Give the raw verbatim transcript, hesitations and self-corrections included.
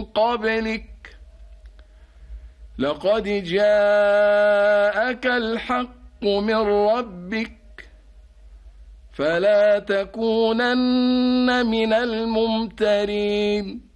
قبلك لقد جاءك الحق من ربك فلا تكونن من الممترين